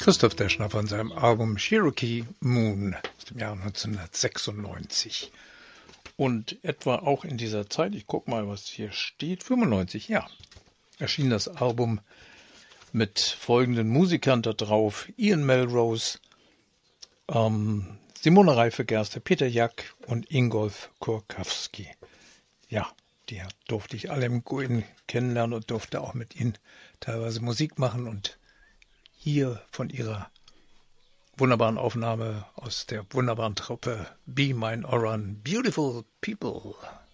Christoph Deschner von seinem Album Cherokee Moon aus dem Jahr 1996. Und etwa auch in dieser Zeit, ich gucke mal, was hier steht, 95, ja, erschien das Album mit folgenden Musikern da drauf: Ian Melrose, Simone Reife-Gerste, Peter Jack und Ingolf Kurkowski. Ja, die durfte ich alle im Guin kennenlernen und durfte auch mit ihnen teilweise Musik machen. Und hier von ihrer wunderbaren Aufnahme aus der wunderbaren Truppe Be Mine Oran, Beautiful People.